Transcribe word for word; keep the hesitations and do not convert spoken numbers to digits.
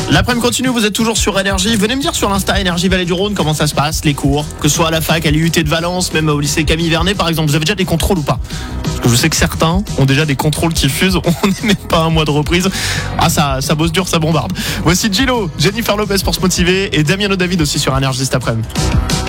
L'après-midi continue, vous êtes toujours sur Énergie. Venez me dire sur l'Insta Énergie Vallée du Rhône comment ça se passe, les cours, que ce soit à la fac, à l'I U T de Valence, même au lycée Camille Vernet par exemple. Vous avez déjà des contrôles ou pas? Parce que je sais que certains ont déjà des contrôles qui fusent. On n'est même pas un mois de reprise. Ah, ça, ça bosse dur, ça bombarde. Voici Gillo, Jennifer Lopez pour se motiver et Damiano David aussi sur Énergie cet après-midi.